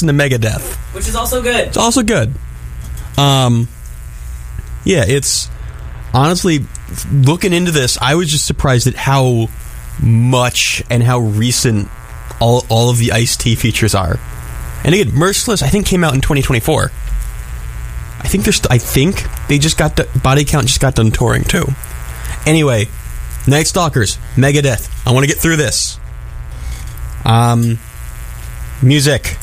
listen to Megadeth. Which is also good. It's also good. Yeah, it's... Honestly, looking into this, I was just surprised at how much and how recent all of the Ice-T features are. And again, Merciless, I think, came out in 2024. I think they just got... Body Count just got done touring, too. Anyway, Night Stalkers, Megadeth. I want to get through this. Music.